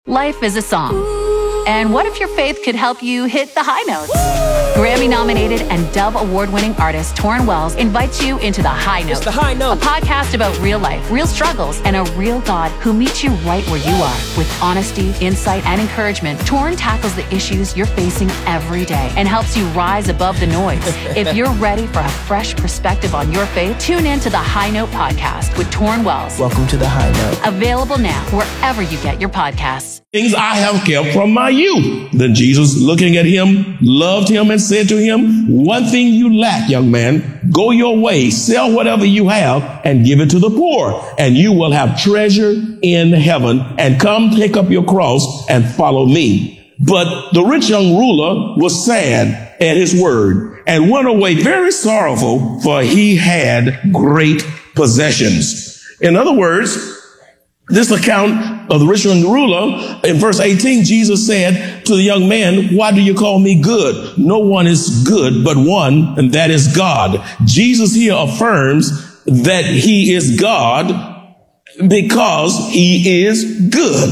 Life is a song. And what if your faith could help you hit the high notes? Grammy-nominated and Dove Award-winning artist Torrin Wells invites you into The High Note. It's The High Note. A podcast about real life, real struggles, and a real God who meets you right where you are. With honesty, insight, and encouragement, Torrin tackles the issues you're facing every day and helps you rise above the noise. If you're ready for a fresh perspective on your faith, tune in to The High Note podcast with Torrin Wells. Welcome to The High Note. Available now wherever you get your podcasts. Things I have kept from my youth. Then Jesus, looking at him, loved him and said to him, one thing you lack, young man, go your way, sell whatever you have and give it to the poor, and you will have treasure in heaven, and come take up your cross and follow me. But the rich young ruler was sad at his word and went away very sorrowful, for he had great possessions. In other words, this account of the rich young ruler, in verse 18, Jesus said to the young man, why do you call me good? No one is good but one, and that is God. Jesus here affirms that he is God because he is good.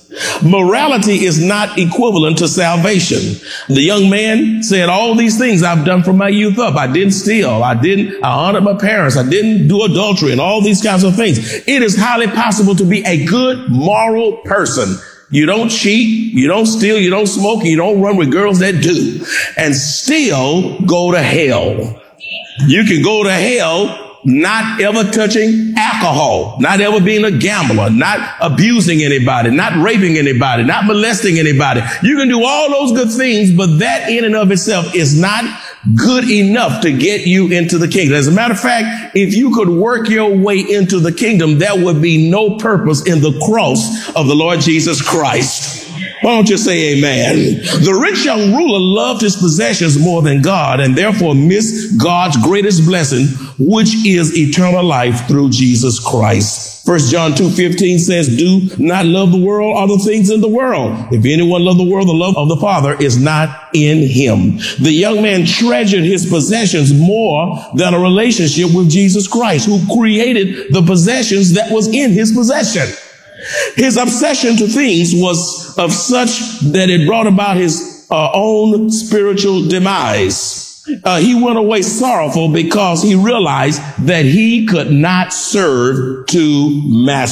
Morality is not equivalent to salvation. The young man said, all these things I've done from my youth up. I didn't steal. I honored my parents. I didn't do adultery and all these kinds of things. It is highly possible to be a good moral person. You don't cheat, you don't steal, you don't smoke, you don't run with girls that do, and still go to hell. You can go to hell not ever touching alcohol, not ever being a gambler, not abusing anybody, not raping anybody, not molesting anybody. You can do all those good things, but that in and of itself is not good enough to get you into the kingdom. As a matter of fact, if you could work your way into the kingdom, there would be no purpose in the cross of the Lord Jesus Christ. Why don't you say amen? The rich young ruler loved his possessions more than God and therefore missed God's greatest blessing, which is eternal life through Jesus Christ. 1 John 2:15 says, do not love the world or the things in the world. If anyone love the world, the love of the Father is not in him. The young man treasured his possessions more than a relationship with Jesus Christ, who created the possessions that was in his possession. His obsession to things was of such that it brought about his own spiritual demise. He went away sorrowful because he realized that he could not serve two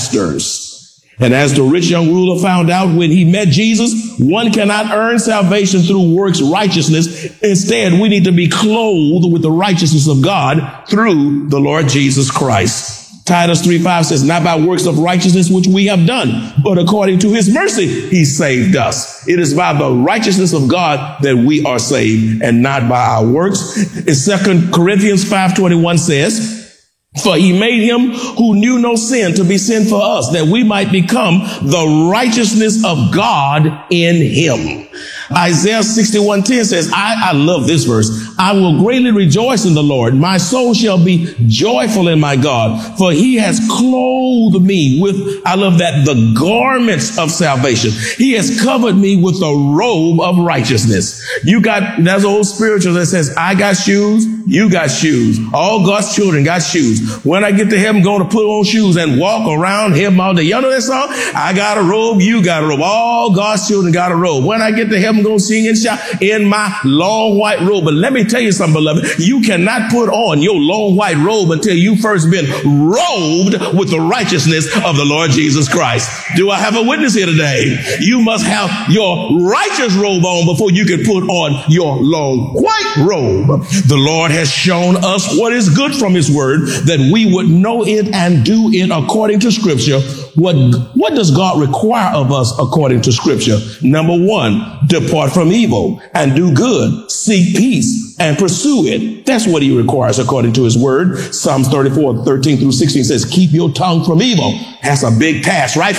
masters. And as the rich young ruler found out when he met Jesus, one cannot earn salvation through works righteousness. Instead, we need to be clothed with the righteousness of God through the Lord Jesus Christ. Titus 3:5 says, not by works of righteousness which we have done, but according to his mercy, he saved us. It is by the righteousness of God that we are saved and not by our works. As 2 Corinthians 5:21 says, for he made him who knew no sin to be sin for us, that we might become the righteousness of God in him. Isaiah 61:10 says, I love this verse. I will greatly rejoice in the Lord. My soul shall be joyful in my God, for he has clothed me with, I love that, the garments of salvation. He has covered me with the robe of righteousness. There's old spiritual that says, I got shoes, you got shoes. All God's children got shoes. When I get to heaven, I'm going to put on shoes and walk around heaven all day. Y'all know that song? I got a robe, you got a robe. All God's children got a robe. When I get to heaven, I'm going to sing and shout in my long white robe. But let me tell you something, beloved. You cannot put on your long white robe until you first been robed with the righteousness of the Lord Jesus Christ. Do I have a witness here today? You must have your righteous robe on before you can put on your long white robe. The Lord has shown us what is good from his word, that we would know it and do it according to scripture. What does God require of us according to scripture? Number one, depart from evil and do good, seek peace and pursue it. That's what he requires according to his word. Psalms 34:13-16 says, keep your tongue from evil. That's a big task right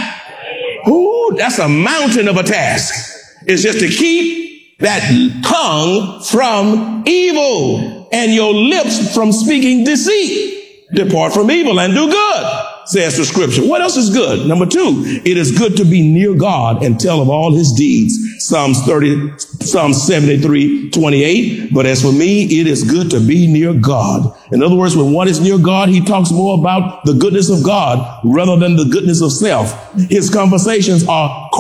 there. Ooh, that's a mountain of a task. It's just to keep that tongue from evil and your lips from speaking deceit. Depart from evil and do good, says the scripture. What else is good? Number two, it is good to be near God and tell of all his deeds. Psalm 73:28. But as for me, it is good to be near God. In other words, when one is near God, he talks more about the goodness of God rather than the goodness of self. His conversations are